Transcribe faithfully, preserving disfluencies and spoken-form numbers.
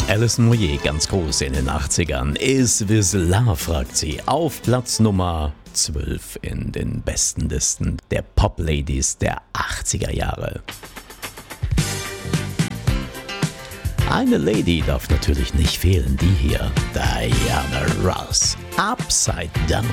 Alison Moyet, ganz groß in den achtzigern. Is This Love, fragt sie, auf Platz Nummer zwölf in den besten Listen der Pop-Ladies der achtziger Jahre. Eine Lady darf natürlich nicht fehlen, die hier, Diana Ross, Upside Down.